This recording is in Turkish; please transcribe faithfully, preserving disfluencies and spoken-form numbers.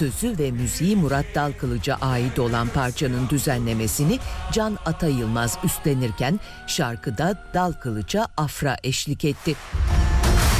Sözü ve müziği Murat Dalkılıç'a ait olan parçanın düzenlemesini Can Atayılmaz üstlenirken şarkıda Dalkılıç'a Afra eşlik etti.